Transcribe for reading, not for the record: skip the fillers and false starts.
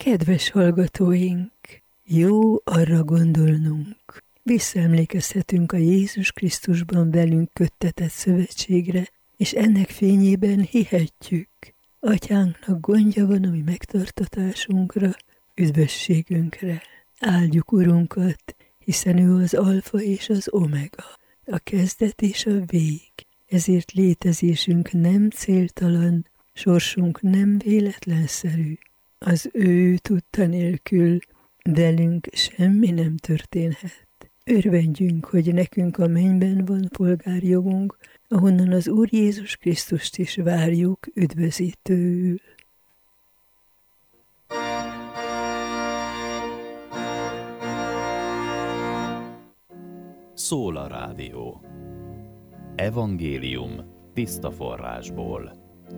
Kedves hallgatóink, jó arra gondolnunk, visszaemlékezhetünk a Jézus Krisztusban velünk köttetett szövetségre, és ennek fényében hihetjük, Atyánknak gondja van a mi megtartatásunkra, üdvösségünkre. Áldjuk Urunkat, hiszen ő az alfa és az omega, a kezdet és a vég. Ezért létezésünk nem céltalan, sorsunk nem véletlenszerű. Az ő tudta nélkül velünk semmi nem történhet. Örvendjünk, hogy nekünk a mennyben van polgárjogunk, ahonnan az Úr Jézus Krisztust is várjuk üdvözítőül. Szól a rádió. Evangélium tiszta forrásból.